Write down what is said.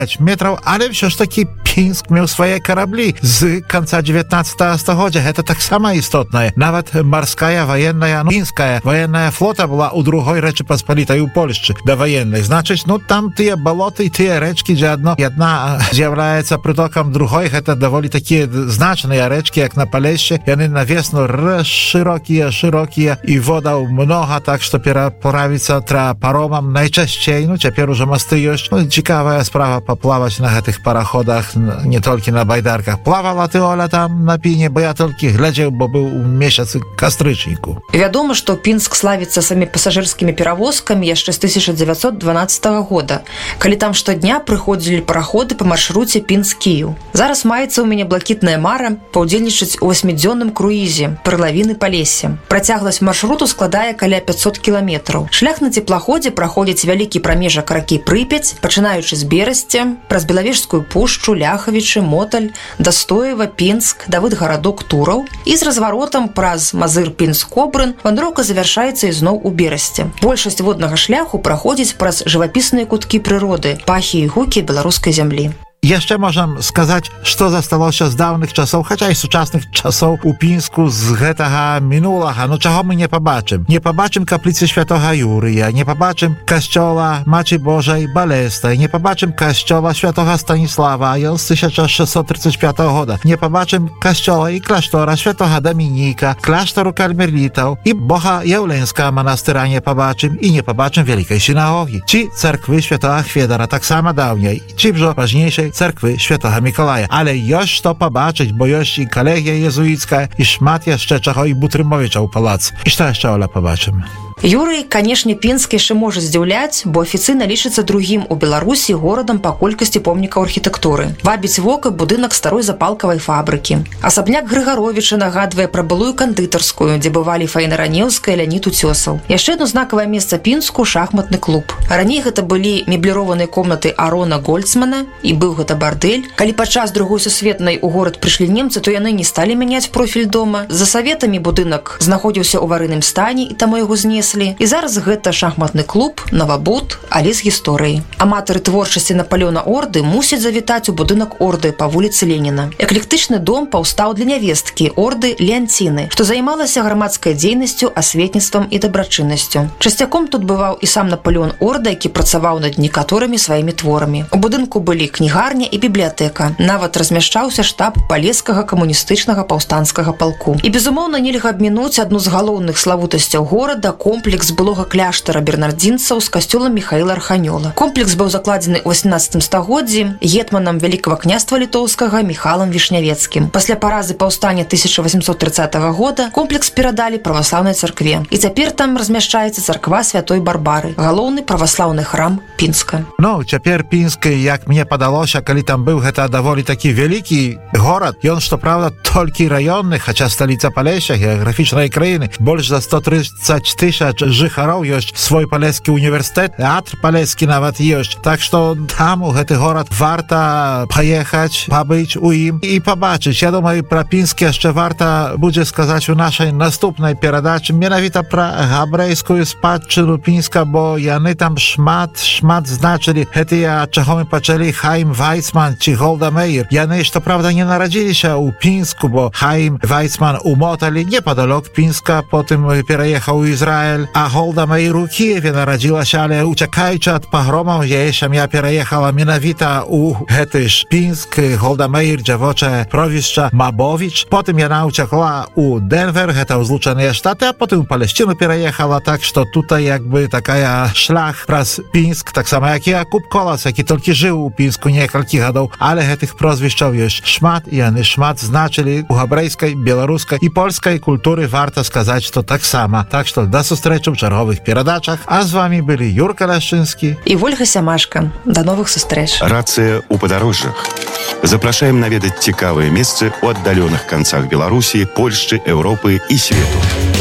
метров, але все ж таки Пінск меў свае караблі з конца 19 стагоддзя. Гэта таксама істотнае. Нават марская военная, пінская военная флота была у другой Рэчы-Паспалітай у Польшчы да военной. Значыць, там тыя балоты, тыя рэчкі, дзе одна з'яўляецца прытокам другой, гэта даволі такія значныя рэчкі, як на Палешчы. Яны на весну шырокія і водаў многа, так што пераправіцца трэба паромам найчасцей. Цяпер ужо масты ёсць. Цікавая справа паплаваць на гэтых параходах, не толькі на байдарках. Плавала ты, Оля, там на Піне, бо я толькі глядзеў, бо быў у месяцы кастрычніку. Вядома, што Пінск славіцца самі пасажырскімі перавозкамі яшчэ з 1912 года, калі там штодня прыходзілі параходы па маршруце Пінск-Кіеў. Зараз маецца ў мяне блакітная мара паўдзельнічаць у 8-дзённым круізе перлавіны Палесся. Працягласць маршруту складае каля 500 кіламетраў. Шлях на цеплаходзе праходзіць вялікі прамежак ракі Прыпяць, пачынаючы з Берасця, праз Белавежскую пушчу, Ляхавічы, Моталь, Дастоева, Пінск, Давыд-гарадок, Тураў і з разваротам праз Мазыр-Пінск-Кобрын вандроўка завяршаецца ізноў у Берасці. Большасць воднага шляху праходзіць праз жывапісныя куткі прыроды, пахі і гукі беларускай зямлі. Яшчэ можам сказаць, што засталося з даўных часоў, хаця і сучасных часоў у Пінску з гэтага мінулага. Чаго мы не пабачым? Не пабачым капліцы святога Юрыя, не пабачым касцёла Мачы Божай Балестай, не пабачым касцёла святога Станіслава, ён з 1635 года. Не пабачым касцёла і кляштора святога Дамініка, кляштору кармелітаў і Бога Яўленскага манастыра не пабачым і не пабачым вялікай сінагогі. Ці царквы святога Хведара, таксама даўняй, ці ўжо важнейшай церкви Świętego Mikołaja. Ale ёсць што пабачыць, бо ёсць і калегія езуіцкая, і шмат яшчэ чаго, і Бутрымовіча ў палац. І што яшчэ, Оля, пабачым? Юрый, канешне, Пінск яшчэ можа здзіўляць, бо афіцыйна лічыцца другім у Беларусі горадам па колькасці помнікаў архітэктуры. Вабіць вока будынак старой запалкавай фабрыкі. Асабняк Грыгаровіча нагадвае пра былую кандытарскую, дзе бывалі Фаіна Ранеўская і Леонід Уцёсаў. Яшчэ адно знакавае месца Пінску — шахматны клуб. Раней гэта былі мебліраваныя комнаты Арона Гольцмана, і быў гэта бардэль. Калі падчас Другой сусветнай у горад прыйшлі немцы, то яны не сталі мяняць профіль дома. За саветамі будынак знаходзіўся ў аварыйным стане, і таму яго знеслі. І зараз гэта шахматны клуб, навабуд, але з гісторыяй. Аматары творчасці Наполеона Орды мусяць завітаць у будынак Орды па вуліцы Леніна. Эклектычны дом паўстаў для нявесткі Орды Леанціны, што займалася грамадскай дзейнасцю, асветніцтвам і дабрачыннасцю. Часцяком тут бываў і сам Наполеон Орда, які працаваў над некаторымі сваімі творамі. У будынку былі кнігарня і бібліятэка. Нават размяшчаўся штаб палескага камуністычнага паўстанцкага палку. І, безумоўна, нельга абмінуць адну з галоўных славутасцяў горада — комплекс былога кляштара бернардзінцаў з касцёлам Міхаіла Арханёла. Комплекс быў закладзены ў 18 стагоддзі гетманам Вялікага княства літоўскага Міхалам Вішнявецкім. Пасля паразы паўстання 1830 года комплекс перадалі праваслаўнай царкве. І цяпер там размяшчаецца царква Святой Барбары, галоўны праваслаўны храм Пінска. Цяпер Пінск, як мне падалося, калі там быў, гэта даволі такі вялікі горад. Ён, што праўда, толькі раённы, хаця сталіца Палесся, геаграфічнай краіны. Больш за 130 тысяч жыхароў, ёсць свой палескі універсітэт, тэатр палескі нават ёсць. Так што там у гэты горад варта паехаць, пабыць у ім і пабачыць. Я думаю, пра Пінск яшчэ варта будзе сказаць у нашай наступнай перадачы, менавіта пра габрэйскую спадчыну Пінска, бо яны там шмат значылі. Гэтыя, ад чаго мы пачалі, Хаім Вайцман ці Голда Меір. Яны, што правда, не нарадзіліся ў Пінску, бо Хаім Вайцман у Моталі, непадалёк Пінска, потым пераехаў у Ізраіль, а Голда Меір у Кіеве нарадзілася, але уцякаючы ад пагромаў, яе сям'я пераехала менавіта ў гэты ж Пінск. Голда Меір, дзявочае провішча Мабовіч. Потым яна уцякла у Денвер, гэта ў Злучаныя Штаты, а потым у Палесціну пераехала, так што тута як бы такая шлях праз Пінск, таксама як і Якуб Колас, які толькі жыў у Пінску некалькі гадоў, але гэтых прозвішчаў ёсць шмат, і яны шмат значылі у габрэйскай, беларускай і польскай культуры, варта сказаць, што таксама. Так што да сустрэчы ў чарговых перадачах. А з вамі былі Юрка Ляшчынскі і Вольга Сямашка. Да новых сустрэч. Рацыя ў падарожжах. Запрашаем наведаць цікавыя месцы ў аддаленых канцах Беларусі, Польшчы, Еўропы і свету.